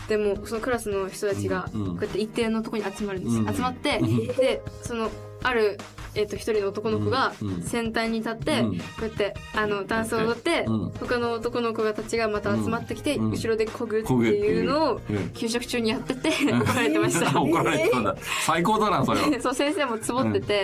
でもそのクラスの人たちがこうやって一定のところに集まるんです、集まってでそのある一人の男の子が先端に立って、こうやってダンスを踊って、他の男の子たちがまた集まってきて、後ろでこぐっていうのを給食中にやってて怒られてました。 怒られてたんだ。最高だなそれは。 そう先生もつぼってて、